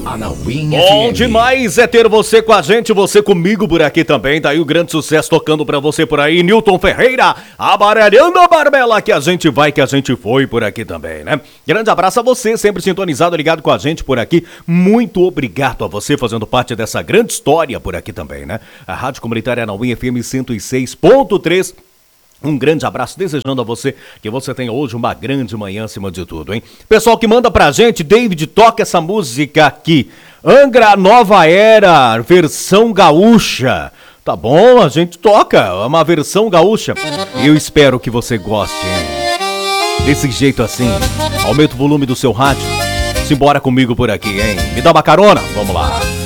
Anauim Bom FM. demais é ter você com a gente, você comigo por aqui também. Daí o grande sucesso tocando pra você por aí, Newton Ferreira, amarelhando a barbela, que a gente vai, que a gente foi por aqui também, né? Grande abraço a você, sempre sintonizado, ligado com a gente por aqui. Muito obrigado a você fazendo parte dessa grande história por aqui também, né? A Rádio Comunitária Anauim FM 106.3. Um grande abraço, desejando a você que você tenha hoje uma grande manhã acima de tudo, hein? Pessoal que manda pra gente, David, toca essa música aqui. Angra Nova Era, versão gaúcha. Tá bom, a gente toca uma versão gaúcha. Eu espero que você goste, hein? Desse jeito assim. Aumenta o volume do seu rádio. Simbora comigo por aqui, hein? Me dá uma carona? Vamos lá.